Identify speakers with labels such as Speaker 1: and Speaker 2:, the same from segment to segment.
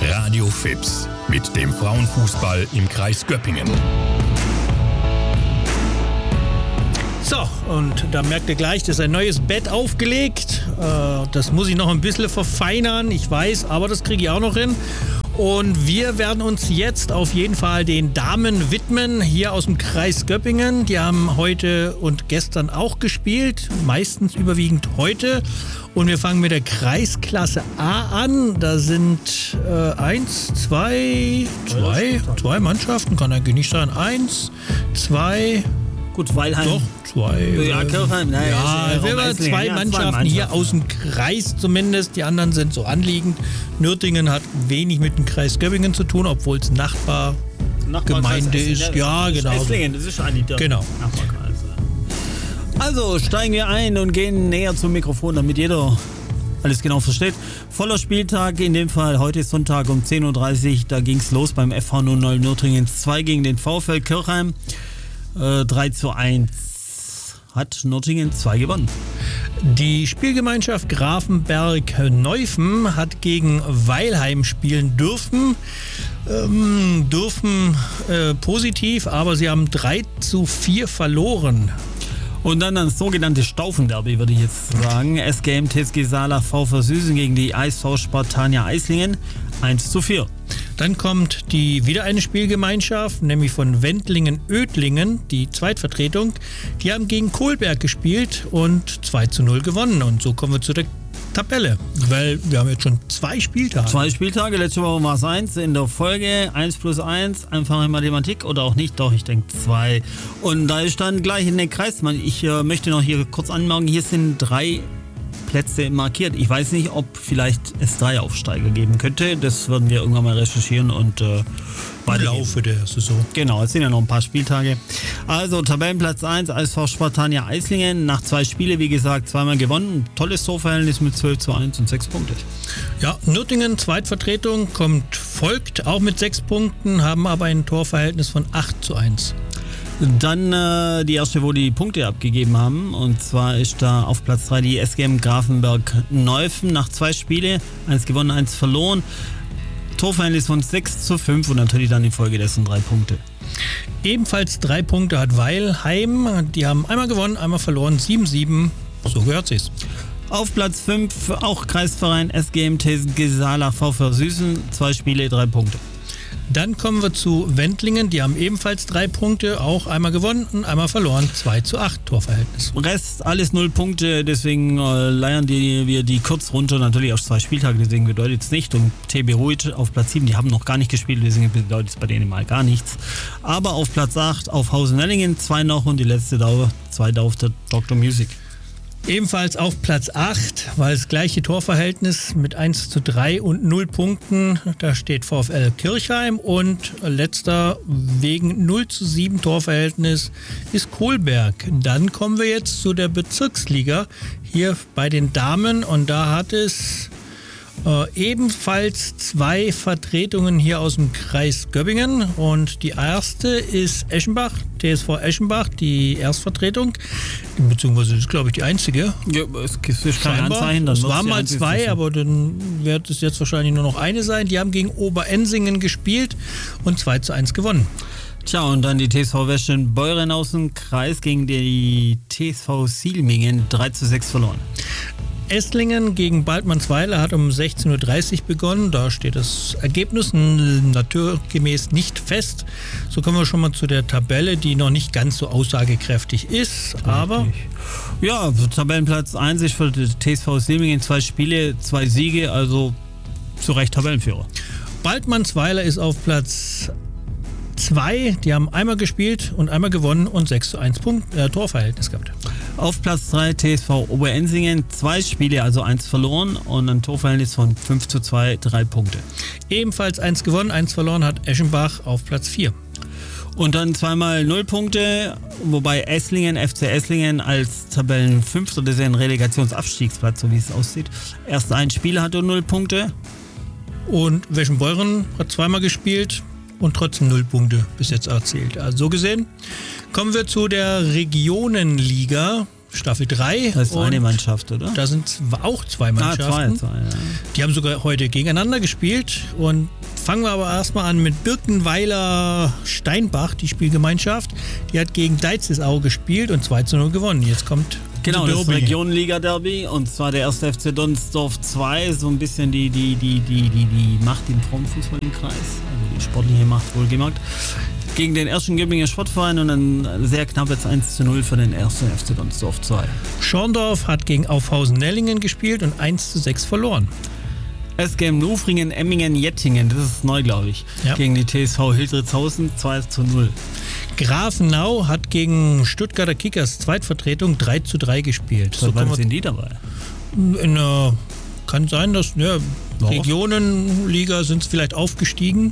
Speaker 1: Radio Fips mit dem Frauenfußball im Kreis Göppingen.
Speaker 2: So, und da merkt ihr gleich, das ist ein neues Bett aufgelegt. Das muss ich noch ein bisschen verfeinern, ich weiß, aber das kriege ich auch noch hin. Und wir werden uns jetzt auf jeden Fall den Damen widmen, hier aus dem Kreis Göppingen. Die haben heute und gestern auch gespielt, meistens überwiegend heute. Und wir fangen mit der Kreisklasse A an. Da sind zwei Mannschaften, kann eigentlich nicht sein. 1, 2...
Speaker 3: Gut, Weilheim.
Speaker 2: Doch, 2.
Speaker 3: Ja, Kirchheim. Nein,
Speaker 2: Zwei Mannschaften hier aus dem Kreis zumindest. Die anderen sind so anliegend. Nürtingen hat wenig mit dem Kreis Göppingen zu tun, obwohl es Nachbargemeinde ist. Ja, genau.
Speaker 3: Esslingen, das ist eigentlich der Nachbarkreis. Also steigen wir ein und gehen näher zum Mikrofon, damit jeder alles genau versteht. Voller Spieltag, in dem Fall heute ist Sonntag um 10.30 Uhr. Da ging es los beim FV 09 Nürtingen 2 gegen den VfL Kirchheim. 3:1 hat Nürtingen 2 gewonnen.
Speaker 2: Die Spielgemeinschaft Grafenberg-Neuffen hat gegen Weilheim spielen dürfen. Positiv, aber sie haben 3:4 verloren.
Speaker 3: Und dann das sogenannte Staufenderby, würde ich jetzt sagen. SGM TSG Saalach VfR Süßen gegen die ISV Spartania Eislingen 1:4.
Speaker 2: Dann kommt wieder eine Spielgemeinschaft, nämlich von Wendlingen-Oedlingen, die Zweitvertretung. Die haben gegen Kohlberg gespielt und 2:0 gewonnen. Und so kommen wir zu der Tabelle, weil wir haben jetzt schon 2 Spieltage.
Speaker 3: 2 Spieltage, letzte Woche war es 1 in der Folge. 1 + 1, einfache Mathematik oder auch nicht, doch, ich denke 2. Und da ist dann gleich in den Kreis. Ich möchte noch hier kurz anmerken, hier sind 3 Plätze markiert. Ich weiß nicht, ob vielleicht es 3 Aufsteiger geben könnte. Das werden wir irgendwann mal recherchieren und
Speaker 2: im Laufe der Saison.
Speaker 3: Genau, es sind ja noch ein paar Spieltage. Also Tabellenplatz 1, ISV Spartania Eislingen. Nach 2 Spiele, wie gesagt, 2-mal gewonnen. Tolles Torverhältnis mit 12:1 und 6 Punkte.
Speaker 2: Ja, Nürtingen, Zweitvertretung, folgt auch mit 6 Punkten, haben aber ein Torverhältnis von 8:1.
Speaker 3: Dann die erste, wo die Punkte abgegeben haben. Und zwar ist da auf Platz 3 die SGM Grafenberg-Neuffen nach 2 Spiele. 1 gewonnen, 1 verloren. Torverhältnis von 6:5 und natürlich dann infolgedessen 3 Punkte.
Speaker 2: Ebenfalls 3 Punkte hat Weilheim. Die haben einmal gewonnen, einmal verloren. 7:7. So gehört sich's.
Speaker 3: Auf Platz 5 auch Kreisverein SGM TSG Saalach VfR Süßen. 2 Spiele, 3 Punkte.
Speaker 2: Dann kommen wir zu Wendlingen, die haben ebenfalls 3 Punkte, auch einmal gewonnen und einmal verloren, 2:8 Torverhältnis.
Speaker 3: Rest alles 0 Punkte, deswegen leiern wir die kurz runter, natürlich auf 2 Spieltage, deswegen bedeutet es nicht. Und TB Ruid auf Platz 7, die haben noch gar nicht gespielt, deswegen bedeutet es bei denen mal gar nichts. Aber auf Platz 8 auf Hausen-Ellingen 2 noch und die letzte zweite auf der Dr. Music.
Speaker 2: Ebenfalls auf Platz 8, weil das gleiche Torverhältnis mit 1:3 und 0 Punkten. Da steht VfL Kirchheim und letzter wegen 0:7 Torverhältnis ist Kohlberg. Dann kommen wir jetzt zu der Bezirksliga hier bei den Damen und da hat es ebenfalls 2 Vertretungen hier aus dem Kreis Göppingen und die erste ist Eschenbach, TSV Eschenbach, die Erstvertretung, beziehungsweise das ist glaube ich die einzige.
Speaker 3: Ja, es ist kein Anzeichen.
Speaker 2: Es waren mal 2, aber dann wird es jetzt wahrscheinlich nur noch eine sein. Die haben gegen Oberensingen gespielt und 2:1 gewonnen.
Speaker 3: Tja, und dann die TSV Weschen-Beuren aus dem Kreis gegen die TSV Sielmingen 3:6 verloren.
Speaker 2: Esslingen gegen Baldmannsweiler hat um 16:30 Uhr begonnen. Da steht das Ergebnis naturgemäß nicht fest. So kommen wir schon mal zu der Tabelle, die noch nicht ganz so aussagekräftig ist. Aber
Speaker 3: ja, Tabellenplatz 1 ist für die TSV Sielmingen 2 Spiele, 2 Siege, also zu Recht Tabellenführer.
Speaker 2: Baldmannsweiler ist auf Platz 2, die haben einmal gespielt und einmal gewonnen und 6:1 Torverhältnis gehabt.
Speaker 3: Auf Platz 3 TSV Oberensingen, 2 Spiele, also 1 verloren und ein Torverhältnis von 5:2, 3 Punkte.
Speaker 2: Ebenfalls 1 gewonnen, 1 verloren hat Eschenbach auf Platz 4.
Speaker 3: Und dann 2-mal 0 Punkte, wobei FC Esslingen als Tabellenfünfter, das ist ein Relegationsabstiegsplatz, so wie es aussieht, erst ein Spiel hatte und 0 Punkte.
Speaker 2: Und Weschen-Beuren hat 2-mal gespielt und trotzdem 0 Punkte bis jetzt erzielt. Also so gesehen kommen wir zu der Regionenliga. Staffel 3.
Speaker 3: Das ist eine Mannschaft, oder?
Speaker 2: Da sind auch zwei Mannschaften.
Speaker 3: Zwei, ja.
Speaker 2: Die haben sogar heute gegeneinander gespielt. Und fangen wir aber erstmal an mit Birkenweiler Steinbach, die Spielgemeinschaft. Die hat gegen Deizisau gespielt und 2:0 gewonnen. Jetzt kommt
Speaker 3: genau, das Regionenliga-Derby, und zwar der 1. FC Donsdorf 2, so ein bisschen die Macht im Frauenfußball im Kreis, also die sportliche Macht wohlgemerkt, gegen den 1. Göppinger Sportverein, und ein sehr knappes 1:0 für den 1. FC Donsdorf 2.
Speaker 2: Schorndorf hat gegen Aufhausen-Nellingen gespielt und 1:6 verloren.
Speaker 3: SGM Nufringen, Emmingen, Jettingen, das ist neu, glaube ich, gegen die TSV Hildritzhausen 2:0.
Speaker 2: Grafenau hat gegen Stuttgarter Kickers Zweitvertretung 3:3 gespielt.
Speaker 3: So wann sind die dabei?
Speaker 2: Kann sein, dass Regionenliga sind vielleicht aufgestiegen.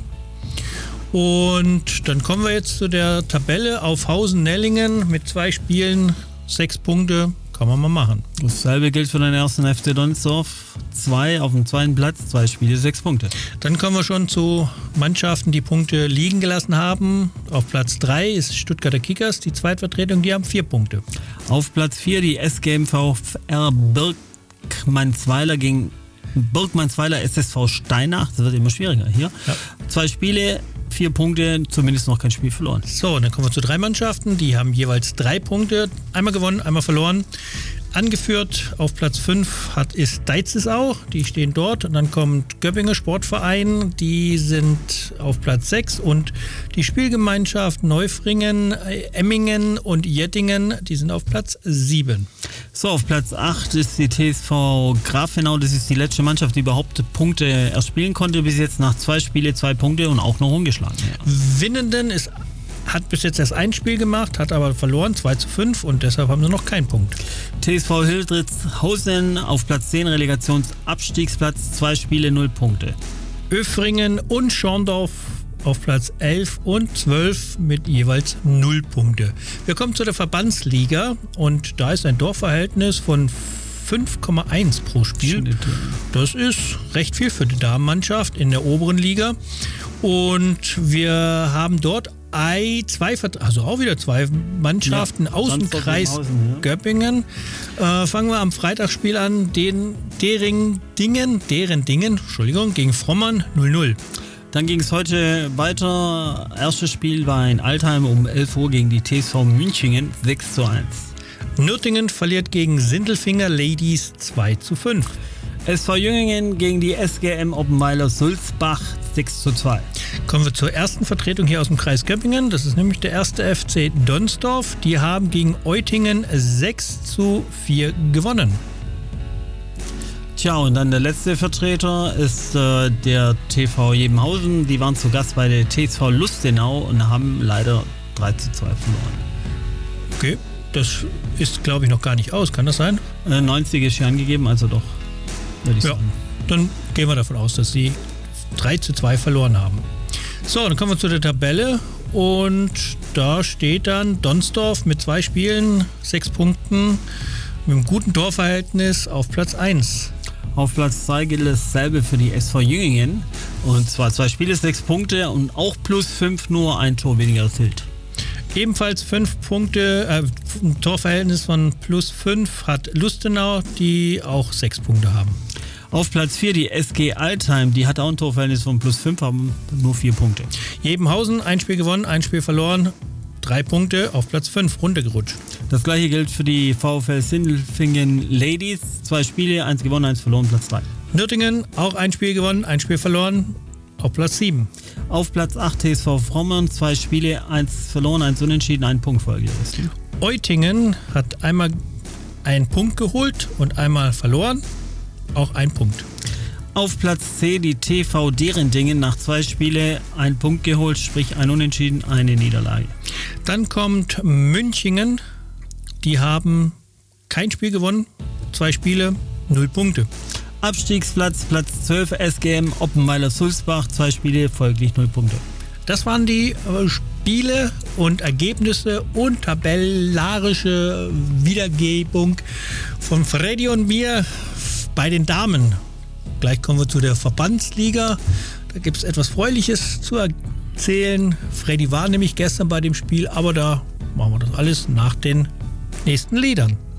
Speaker 2: Und dann kommen wir jetzt zu der Tabelle. Aufhausen-Nellingen mit 2 Spielen, 6 Punkte. Kann man mal machen.
Speaker 3: Dasselbe gilt für den 1. FC Donsdorf 2 auf dem 2. Platz, 2 Spiele, 6 Punkte.
Speaker 2: Dann kommen wir schon zu Mannschaften, die Punkte liegen gelassen haben. Auf Platz 3 ist Stuttgarter Kickers, die Zweitvertretung, die haben 4 Punkte.
Speaker 3: Auf Platz 4 die SGM VfR Birkmannsweiler gegen Birkmannsweiler SSV Steinach. Das wird immer schwieriger hier. Ja. 2 Spiele, 4 Punkte, zumindest noch kein Spiel verloren.
Speaker 2: So, dann kommen wir zu 3 Mannschaften, die haben jeweils 3 Punkte, einmal gewonnen, einmal verloren. Angeführt auf Platz 5 ist Deizisau, die stehen dort. Und dann kommt Göppinger Sportverein, die sind auf Platz 6. Und die Spielgemeinschaft Neufringen, Emmingen und Jettingen, die sind auf Platz 7.
Speaker 3: So, auf Platz 8 ist die TSV Grafenau. Das ist die letzte Mannschaft, die überhaupt Punkte erspielen konnte. Bis jetzt nach 2 Spiele 2 Punkte und auch noch ungeschlagen. Ja.
Speaker 2: Winnenden hat bis jetzt erst ein Spiel gemacht, hat aber verloren, 2:5, und deshalb haben sie noch keinen Punkt.
Speaker 3: TSV Hildritzhausen auf Platz 10, Relegationsabstiegsplatz, 2 Spiele, 0 Punkte.
Speaker 2: Öffringen und Schorndorf auf Platz 11 und 12 mit jeweils 0 Punkte. Wir kommen zu der Verbandsliga, und da ist ein Torverhältnis von 5,1 pro Spiel. Das ist recht viel für die Damenmannschaft in der oberen Liga. Und wir haben dort auch wieder 2 Mannschaften, Außenkreis Göppingen. Fangen wir am Freitagsspiel an, deren Dingen, gegen Frommern 0:0.
Speaker 3: Dann ging es heute weiter. Erstes Spiel war in Altheim um 11 Uhr gegen die TSV Münchingen 6:1.
Speaker 2: Nürtingen verliert gegen Sindelfinger Ladies 2:5.
Speaker 3: SV Jüngingen gegen die SGM Oppenweiler Sulzbach 6:2.
Speaker 2: Kommen wir zur ersten Vertretung hier aus dem Kreis Göppingen. Das ist nämlich der 1. FC Donsdorf. Die haben gegen Eutingen 6:4 gewonnen.
Speaker 3: Tja, und dann der letzte Vertreter ist der TV Jebenhausen. Die waren zu Gast bei der TSV Lustenau und haben leider 3:2 verloren.
Speaker 2: Okay, das ist, glaube ich, noch gar nicht aus. Kann das sein?
Speaker 3: 90 ist hier angegeben, also doch. Würde ich sagen.
Speaker 2: Dann gehen wir davon aus, dass sie 3:2 verloren haben. So, dann kommen wir zu der Tabelle, und da steht dann Donsdorf mit 2 Spielen, 6 Punkten, mit einem guten Torverhältnis auf Platz 1.
Speaker 3: Auf Platz 2 gilt dasselbe für die SV Jüngingen, und zwar 2 Spiele, 6 Punkte und auch +5, nur ein Tor weniger als Hild.
Speaker 2: Ebenfalls 5 Punkte, ein Torverhältnis von +5 hat Lustenau, die auch 6 Punkte haben.
Speaker 3: Auf Platz 4 die SG Altheim, die hat auch ein Torverhältnis von +5, haben nur 4 Punkte.
Speaker 2: Jebenhausen, 1 Spiel gewonnen, 1 Spiel verloren, 3 Punkte, auf Platz 5 runtergerutscht.
Speaker 3: Das gleiche gilt für die VfL Sindelfingen Ladies, 2 Spiele, 1 gewonnen, 1 verloren, Platz 3.
Speaker 2: Nürtingen, auch 1 Spiel gewonnen, 1 Spiel verloren, auf Platz 7.
Speaker 3: Auf Platz 8 TSV Frommern, 2 Spiele, 1 verloren, 1 unentschieden, 1 Punkt vorgerissen.
Speaker 2: Eutingen hat einmal einen Punkt geholt und einmal verloren, auch 1 Punkt.
Speaker 3: Auf Platz C die TV Derendingen, nach 2 Spiele 1 Punkt geholt, sprich 1 Unentschieden, 1 Niederlage.
Speaker 2: Dann kommt Münchingen, die haben kein Spiel gewonnen, 2 Spiele, 0 Punkte.
Speaker 3: Abstiegsplatz, Platz 12 SGM Oppenweiler Sulzbach, 2 Spiele, folglich 0 Punkte.
Speaker 2: Das waren die Spiele und Ergebnisse und tabellarische Wiedergebung von Freddy und mir bei den Damen. Gleich kommen wir zu der Verbandsliga. Da gibt es etwas Freuliches zu erzählen. Freddy war nämlich gestern bei dem Spiel, aber da machen wir das alles nach den nächsten Liedern.